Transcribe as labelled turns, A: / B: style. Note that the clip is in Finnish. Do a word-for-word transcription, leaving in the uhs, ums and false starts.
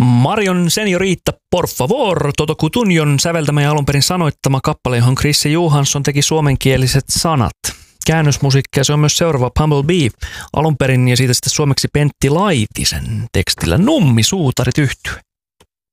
A: Marion Seniorita Por favor, Toto Cutugnon säveltämä ja alun perin sanoittama kappale, johon Chrisse Johansson teki suomenkieliset sanat. Käännösmusiikkia se on myös seuraava Bumblebee alun perin ja siitä sitten suomeksi Pentti Laitisen tekstillä Nummi suutarit yhtye.